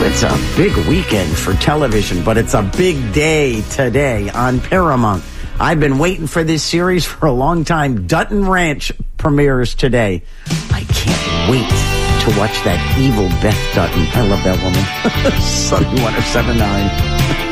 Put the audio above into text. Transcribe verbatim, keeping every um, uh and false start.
It's a big weekend for television, but it's a big day today on Paramount. I've been waiting for this series for a long time. Dutton Ranch premieres today. I can't wait to watch that evil Beth Dutton. I love that woman. Sunny one oh seven point nine.